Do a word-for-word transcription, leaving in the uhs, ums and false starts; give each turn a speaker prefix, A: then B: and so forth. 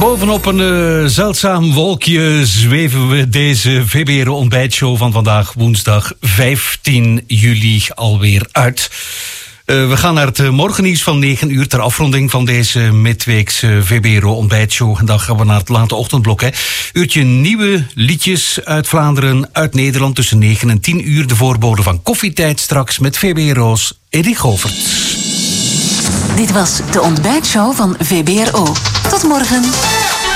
A: Bovenop een uh, zeldzaam wolkje zweven we deze V B R ontbijtshow van vandaag woensdag vijftien juli alweer uit. Uh, we gaan naar het morgennieuws van negen uur ter afronding van deze midweekse V B R ontbijtshow. En dan gaan we naar het late ochtendblok. Hè. Uurtje nieuwe liedjes uit Vlaanderen, uit Nederland tussen negen en tien uur. De voorbode van koffietijd straks met V B R's Eddie Govert.
B: Dit was de ontbijtshow van V B R O. Tot morgen.